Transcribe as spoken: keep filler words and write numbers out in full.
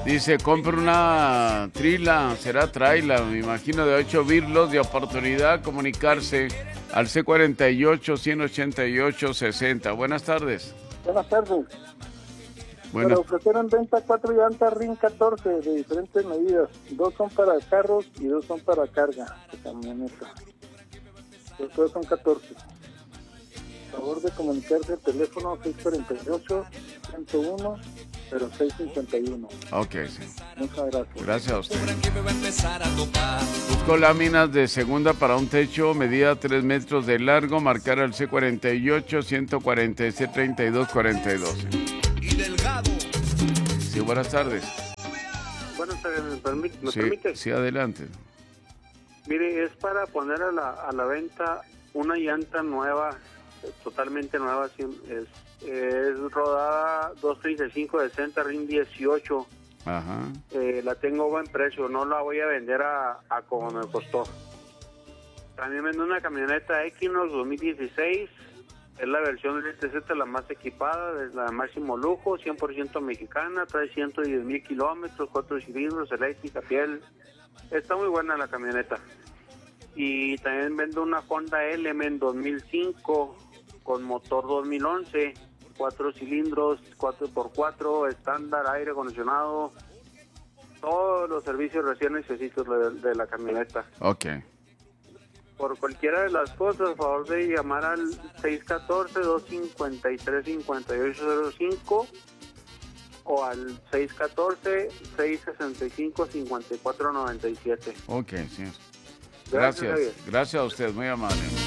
Dice, compra una trila, será traila, me imagino, de ocho birlos de oportunidad, comunicarse al C cuarenta y ocho, ciento ochenta y ocho, sesenta. Buenas tardes. Buenas tardes. Bueno. Para ofrecer en venta cuatro llantas R I N catorce de diferentes medidas. Dos son para carros y dos son para carga de camioneta. Los dos son catorce. Por favor de comunicarse al teléfono seis cuarenta y ocho, ciento uno, cero seis cincuenta y uno. Ok, sí. Muchas gracias. Gracias a usted. Busco láminas de segunda para un techo, medida tres metros de largo, marcar al C cuarenta y ocho, ciento cuarenta y seis, treinta y dos, cuarenta y dos. Sí, buenas tardes. Buenas tardes, ¿me, permite, ¿me sí, permite? Sí, adelante. Mire, es para poner a la, a la venta una llanta nueva, totalmente nueva, es, es rodada doscientos treinta y cinco de sesenta R I N dieciocho. Ajá. Eh, la tengo a buen precio, no la voy a vender a, a como me costó. También vendo una camioneta Equinox dos mil dieciséis, es la versión L T Z, la más equipada, es la de máximo lujo, cien por ciento mexicana, trae ciento diez mil kilómetros, cuatro cilindros, eléctrica, piel. Está muy buena la camioneta. Y también vendo una Honda Element dos mil cinco con motor dos mil once, cuatro cilindros, cuatro por cuatro, estándar, aire acondicionado, todos los servicios recién necesitos de, de la camioneta. Ok. Por cualquiera de las cosas, a favor de llamar al seis uno cuatro, dos cinco tres, cinco ocho cero cinco o al seis uno cuatro, seis seis cinco, cinco cuatro nueve siete. Ok, sí. Gracias, Gracias. Gracias a usted, muy amable.